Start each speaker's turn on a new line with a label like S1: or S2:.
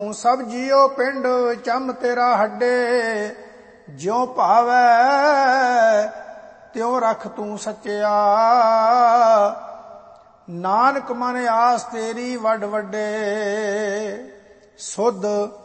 S1: ਸਭ ਜੀਉ ਪਿੰਡ ਚੰਮ ਤੇਰਾ ਹੱਡੇ, ਜਿਉ ਭਾਵੈ ਤਿਉ ਰਖ ਤੂੰ ਸੱਚਿਆ। ਨਾਨਕ ਮਨ ਆਸ ਤੇਰੀ ਵੱਡ ਵੱਡੇ, ਸੁਧ